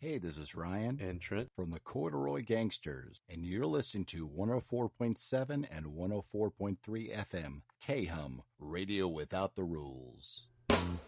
Hey, this is Ryan and Trent from the Corduroy Gangsters, and you're listening to 104.7 and 104.3 FM, K-Hum, Radio Without the Rules.